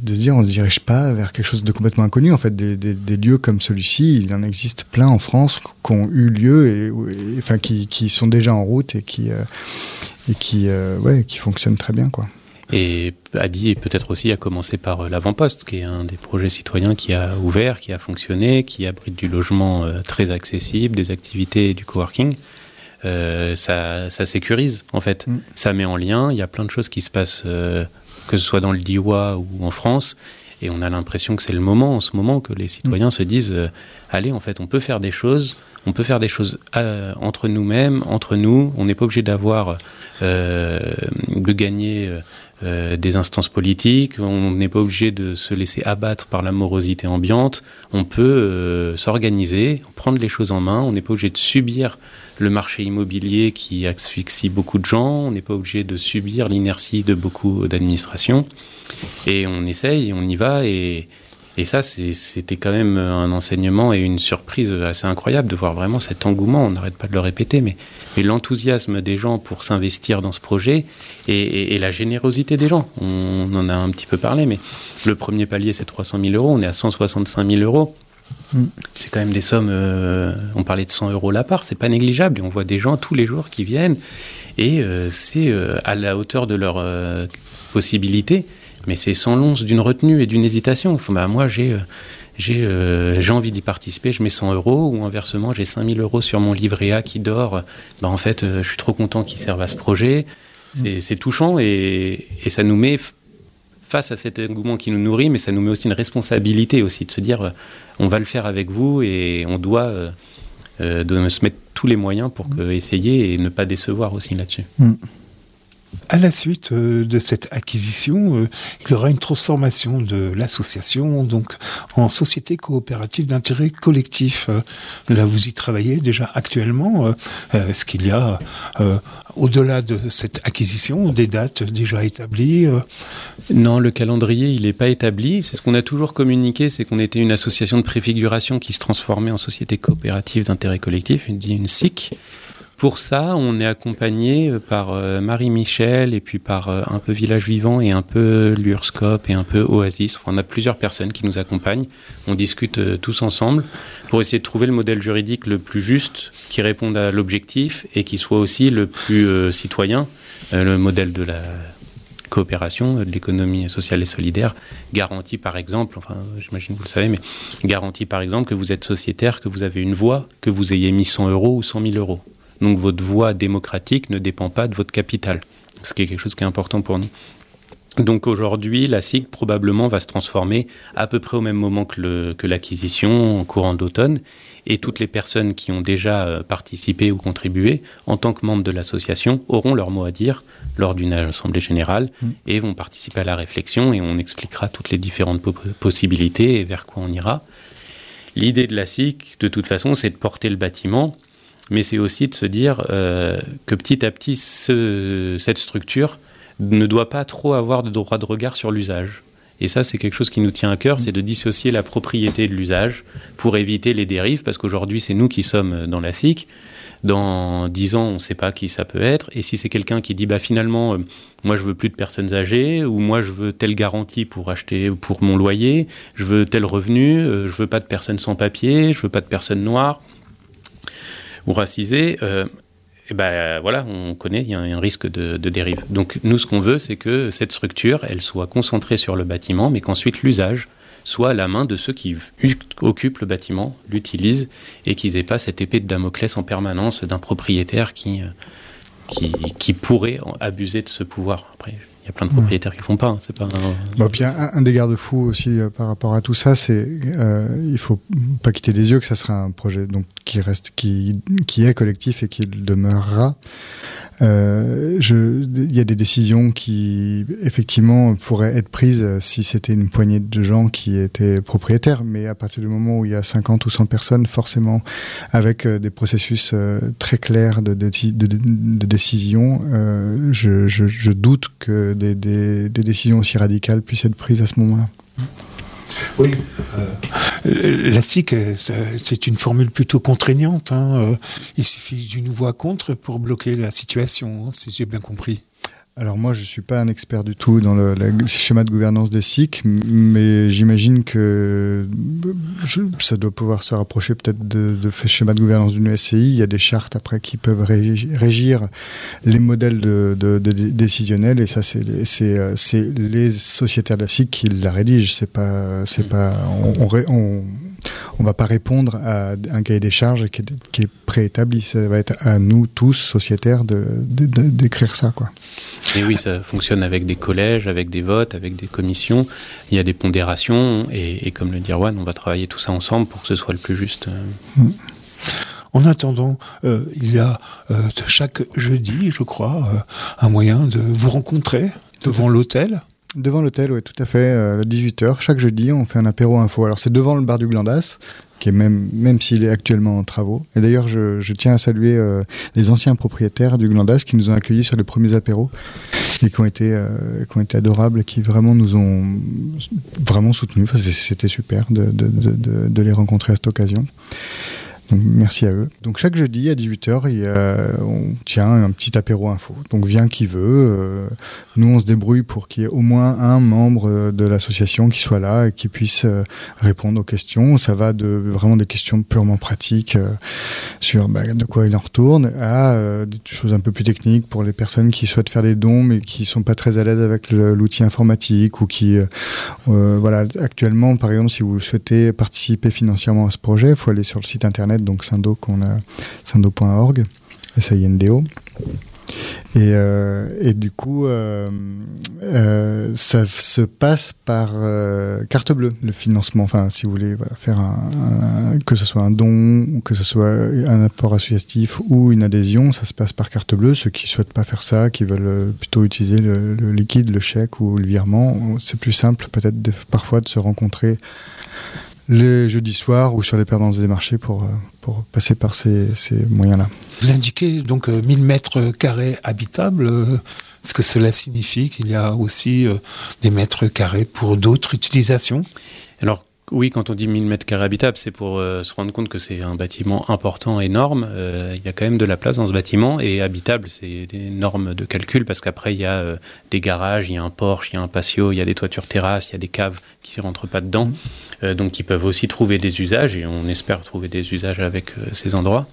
c'est de se dire, on se dirige pas vers quelque chose de complètement inconnu. En fait, des lieux comme celui-ci, il en existe plein en France qui ont eu lieu enfin, qui sont déjà en route et qui fonctionnent très bien, quoi. Et Adi peut-être aussi a commencé par l'Avant-Poste, qui est un des projets citoyens qui a ouvert, qui a fonctionné, qui abrite du logement très accessible, des activités et du coworking. Ça sécurise, en fait. Ça met en lien, il y a plein de choses qui se passent, que ce soit dans le Diois ou en France, et on a l'impression que c'est le moment, en ce moment, que les citoyens se disent allez, en fait, on peut faire des choses entre nous-mêmes, entre nous, on n'est pas obligé de gagner des instances politiques, on n'est pas obligé de se laisser abattre par la morosité ambiante, on peut s'organiser, prendre les choses en main, on n'est pas obligé de subir le marché immobilier qui asphyxie beaucoup de gens, on n'est pas obligé de subir l'inertie de beaucoup d'administrations, et on essaye, on y va, et ça, c'était quand même un enseignement et une surprise assez incroyable de voir vraiment cet engouement, on n'arrête pas de le répéter, mais l'enthousiasme des gens pour s'investir dans ce projet et la générosité des gens. On en a un petit peu parlé, mais le premier palier, c'est 300 000 €, on est à 165 000 €. C'est quand même des sommes, on parlait de 100 € la part, c'est pas négligeable, et on voit des gens tous les jours qui viennent, et c'est à la hauteur de leurs possibilités. Mais c'est sans l'once d'une retenue et d'une hésitation. Enfin, moi, j'ai envie d'y participer, je mets 100 €, ou inversement, j'ai 5 000 € sur mon livret A qui dort. En fait, je suis trop content qu'il serve à ce projet. C'est touchant, et ça nous met face à cet engouement qui nous nourrit, mais ça nous met aussi une responsabilité aussi de se dire on va le faire avec vous, et on doit se mettre tous les moyens pour essayer et ne pas décevoir aussi là-dessus. À la suite de cette acquisition, il y aura une transformation de l'association donc en société coopérative d'intérêt collectif. Là, vous y travaillez déjà actuellement. Est-ce qu'il y a, au-delà de cette acquisition, des dates déjà établies Non, le calendrier, il n'est pas établi. C'est ce qu'on a toujours communiqué, c'est qu'on était une association de préfiguration qui se transformait en société coopérative d'intérêt collectif, une SIC. Pour ça, on est accompagné par Marie-Michel, et puis par un peu Village Vivant, et un peu l'URSCOP, et un peu Oasis. Enfin, on a plusieurs personnes qui nous accompagnent. On discute tous ensemble pour essayer de trouver le modèle juridique le plus juste, qui réponde à l'objectif et qui soit aussi le plus citoyen. Le modèle de la coopération, de l'économie sociale et solidaire, garantit par exemple, enfin j'imagine que vous le savez, mais garantit par exemple que vous êtes sociétaire, que vous avez une voix, que vous ayez mis 100 € ou 100 000 €. Donc votre voix démocratique ne dépend pas de votre capital, ce qui est quelque chose qui est important pour nous. Donc aujourd'hui, la SIG probablement va se transformer à peu près au même moment que l'acquisition, en courant d'automne, et toutes les personnes qui ont déjà participé ou contribué en tant que membres de l'association auront leur mot à dire lors d'une assemblée générale et vont participer à la réflexion, et on expliquera toutes les différentes possibilités et vers quoi on ira. L'idée de la SIG, de toute façon, c'est de porter le bâtiment, mais c'est aussi de se dire que petit à petit, cette structure ne doit pas trop avoir de droit de regard sur l'usage. Et ça, c'est quelque chose qui nous tient à cœur, c'est de dissocier la propriété de l'usage pour éviter les dérives, parce qu'aujourd'hui, c'est nous qui sommes dans la SIC. Dans 10 ans, on ne sait pas qui ça peut être. Et si c'est quelqu'un qui dit finalement, moi, je veux plus de personnes âgées, ou moi, je veux telle garantie pour acheter pour mon loyer, je veux tel revenu, je veux pas de personnes sans papier, je veux pas de personnes noires ou racisés, voilà, on connaît, il y a un risque de dérive. Donc nous, ce qu'on veut, c'est que cette structure, elle soit concentrée sur le bâtiment, mais qu'ensuite l'usage soit à la main de ceux qui occupent le bâtiment, l'utilisent, et qu'ils n'aient pas cette épée de Damoclès en permanence d'un propriétaire qui pourrait abuser de ce pouvoir. Après, il y a plein de propriétaires qui ne le font pas. C'est pas puis un des garde-fous aussi par rapport à tout ça, c'est il faut pas quitter des yeux que ça sera un projet donc qui est collectif et qui demeurera. Il y a des décisions qui effectivement pourraient être prises si c'était une poignée de gens qui étaient propriétaires, mais à partir du moment où il y a 50 ou 100 personnes, forcément avec des processus très clairs de décision, je doute que des décisions aussi radicales puissent être prises à ce moment-là. Oui, la SIC, c'est une formule plutôt contraignante. Il suffit d'une voix contre pour bloquer la situation, si j'ai bien compris. Alors moi, je suis pas un expert du tout dans le schéma de gouvernance des SIC, mais j'imagine que ça doit pouvoir se rapprocher peut-être de ce schéma de gouvernance d'une SCI. Il y a des chartes après qui peuvent régir les modèles de décisionnels, et ça c'est les sociétaires de la SIC qui la rédigent. C'est pas on va pas répondre à un cahier des charges qui est préétabli. Ça va être à nous tous sociétaires d'écrire ça, quoi. Et oui, ça fonctionne avec des collèges, avec des votes, avec des commissions. Il y a des pondérations et comme le dit Erwan, on va travailler tout ça ensemble pour que ce soit le plus juste. En attendant, il y a chaque jeudi, je crois, un moyen de vous rencontrer devant l'hôtel. Devant l'hôtel, oui, tout à fait. À 18h, chaque jeudi, on fait un apéro info. Alors, c'est devant le bar du Glandas, qui est même s'il est actuellement en travaux. Et d'ailleurs, je tiens à saluer les anciens propriétaires du Glandas qui nous ont accueillis sur les premiers apéros et qui ont été adorables et qui vraiment nous ont vraiment soutenus. Enfin, c'était super de les rencontrer à cette occasion. Donc, merci à eux. Donc chaque jeudi à 18h, on tient un petit apéro info. Donc vient qui veut. Nous, on se débrouille pour qu'il y ait au moins un membre de l'association qui soit là et qui puisse répondre aux questions. Ça va de vraiment des questions purement pratiques sur de quoi il en retourne à des choses un peu plus techniques pour les personnes qui souhaitent faire des dons mais qui sont pas très à l'aise avec l'outil informatique ou qui voilà. Actuellement, par exemple, si vous souhaitez participer financièrement à ce projet, il faut aller sur le site internet, donc Sindo, qu'on a sindo.org, SINDO. Et du coup, ça se passe par carte bleue, le financement. Enfin, si vous voulez faire que ce soit un don, ou que ce soit un apport associatif ou une adhésion, ça se passe par carte bleue. Ceux qui souhaitent pas faire ça, qui veulent plutôt utiliser le liquide, le chèque ou le virement, c'est plus simple peut-être parfois de se rencontrer les jeudis soirs ou sur les permanences des marchés pour passer par ces moyens-là. Vous indiquez donc 1000 mètres carrés habitables. Est-ce que cela signifie qu'il y a aussi des mètres carrés pour d'autres utilisations ? Alors, oui, quand on dit 1000 mètres carrés habitables, c'est pour se rendre compte que c'est un bâtiment important, énorme. Il y a quand même de la place dans ce bâtiment. Et habitable, c'est des normes de calcul parce qu'après, il y a des garages, il y a un porche, il y a un patio, il y a des toitures terrasses, il y a des caves qui ne rentrent pas dedans. Donc, ils peuvent aussi trouver des usages et on espère trouver des usages avec ces endroits.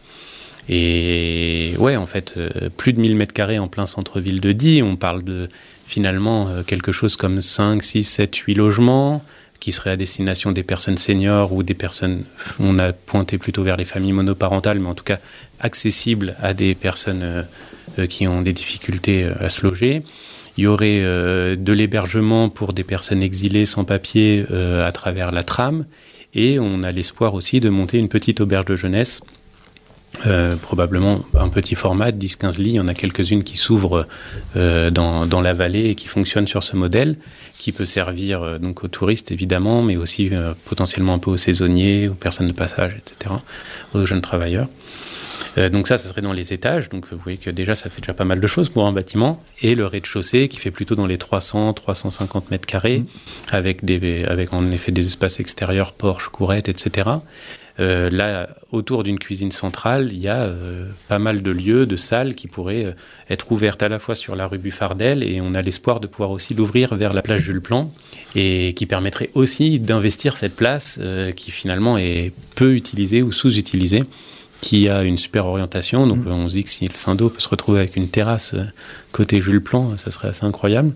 Et ouais, en fait, plus de 1000 mètres carrés en plein centre-ville de Die. On parle de finalement quelque chose comme 5, 6, 7, 8 logements qui seraient à destination des personnes seniors ou des personnes, on a pointé plutôt vers les familles monoparentales, mais en tout cas accessibles à des personnes qui ont des difficultés à se loger. Il y aurait de l'hébergement pour des personnes exilées sans papier à travers la tram. Et on a l'espoir aussi de monter une petite auberge de jeunesse, probablement un petit format, 10-15 lits. Il y en a quelques-unes qui s'ouvrent dans la vallée et qui fonctionnent sur ce modèle, qui peut servir donc aux touristes évidemment, mais aussi potentiellement un peu aux saisonniers, aux personnes de passage, etc., aux jeunes travailleurs. Donc ça serait dans les étages. Donc vous voyez que déjà, ça fait déjà pas mal de choses pour un bâtiment. Et le rez-de-chaussée qui fait plutôt dans les 300-350 mètres carrés, avec en effet des espaces extérieurs, porches, courettes, etc. Là, autour d'une cuisine centrale, il y a pas mal de lieux, de salles qui pourraient être ouvertes à la fois sur la rue Buffardel et on a l'espoir de pouvoir aussi l'ouvrir vers la place Jules Plan et qui permettrait aussi d'investir cette place qui finalement est peu utilisée ou sous-utilisée, qui a une super orientation. Donc on se dit que si le Sindo peut se retrouver avec une terrasse côté Jules Plan, ça serait assez incroyable.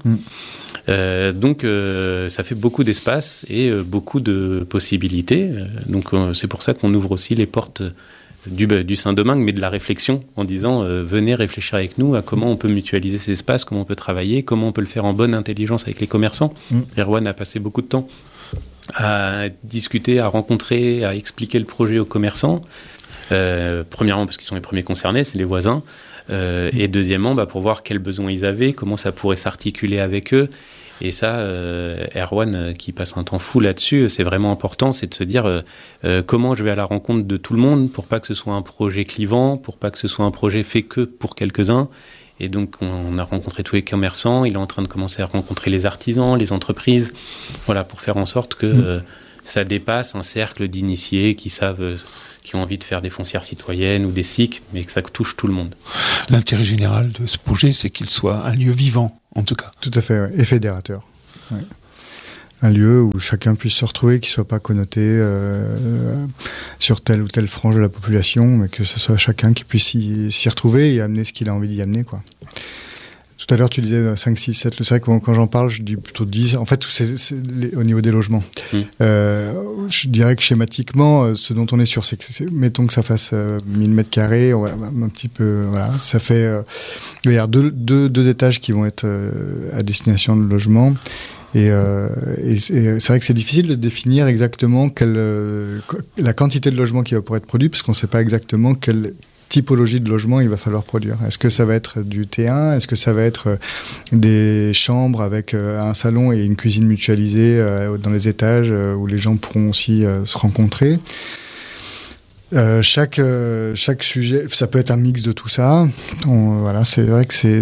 Donc ça fait beaucoup d'espace et beaucoup de possibilités. Donc c'est pour ça qu'on ouvre aussi les portes du Saint-Domingue, mais de la réflexion, en disant venez réfléchir avec nous à comment on peut mutualiser ces espaces, comment on peut travailler, comment on peut le faire en bonne intelligence avec les commerçants. Erwan a passé beaucoup de temps à discuter, à rencontrer, à expliquer le projet aux commerçants. Premièrement parce qu'ils sont les premiers concernés, c'est les voisins, et deuxièmement pour voir quels besoins ils avaient, comment ça pourrait s'articuler avec eux. Et ça, Erwan qui passe un temps fou là-dessus, c'est vraiment important, c'est de se dire comment je vais à la rencontre de tout le monde pour pas que ce soit un projet clivant, pour pas que ce soit un projet fait que pour quelques-uns. Et donc on a rencontré tous les commerçants, il est en train de commencer à rencontrer les artisans, les entreprises, voilà, pour faire en sorte que ça dépasse un cercle d'initiés qui ont envie de faire des foncières citoyennes ou des SIC, mais que ça touche tout le monde. L'intérêt général de ce projet, c'est qu'il soit un lieu vivant, en tout cas. Tout à fait, ouais. Et fédérateur. Ouais. Un lieu où chacun puisse se retrouver, qui ne soit pas connoté sur telle ou telle frange de la population, mais que ce soit chacun qui puisse s'y retrouver et amener ce qu'il a envie d'y amener, quoi. Tout à l'heure, tu disais 5, 6, 7. C'est vrai que quand j'en parle, je dis plutôt 10. En fait, c'est au niveau des logements. Je dirais que schématiquement, ce dont on est sûr, c'est que, mettons que ça fasse 1000 mètres carrés, on va un petit peu, voilà, ça fait, il va y avoir deux étages qui vont être à destination de logement. Et c'est vrai que c'est difficile de définir exactement la quantité de logements qui va pouvoir être produit, parce qu'on ne sait pas exactement quelle typologie de logement il va falloir produire. Est-ce que ça va être du T1 ? Est-ce que ça va être des chambres avec un salon et une cuisine mutualisée dans les étages où les gens pourront aussi se rencontrer ? Chaque sujet, ça peut être un mix de tout ça. Voilà, c'est vrai que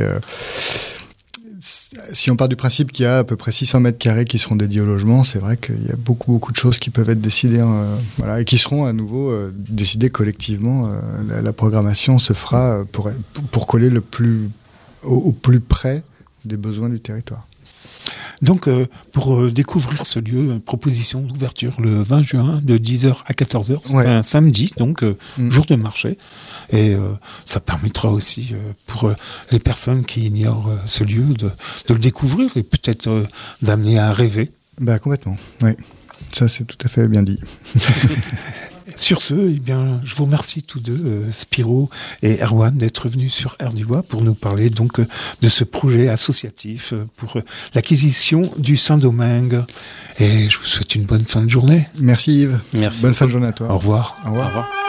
si on part du principe qu'il y a à peu près 600 mètres carrés qui seront dédiés au logement, c'est vrai qu'il y a beaucoup de choses qui peuvent être décidées, voilà, et qui seront à nouveau décidées collectivement. La programmation se fera pour coller au plus près des besoins du territoire. Donc, pour découvrir ce lieu, proposition d'ouverture le 20 juin de 10h à 14h. C'est un samedi, donc jour de marché. Et ça permettra aussi pour les personnes qui ignorent ce lieu de le découvrir et peut-être d'amener à rêver. Bah, complètement, oui. Ça, c'est tout à fait bien dit. Sur ce, eh bien, je vous remercie tous deux, Spiro et Erwan, d'être venus sur Air du Bois pour nous parler donc de ce projet associatif pour l'acquisition du Saint-Domingue. Et je vous souhaite une bonne fin de journée. Merci Yves. Merci. Bonne fin de journée à toi. Au revoir. Au revoir. Au revoir.